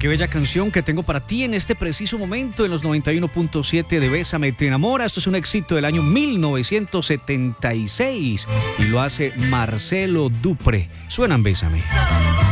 qué bella canción que tengo para ti en este preciso momento en los 91.7 de Bésame Te Enamora. Esto es un éxito del año 1976 y lo hace Marcelo Dupré. Suenan Bésame.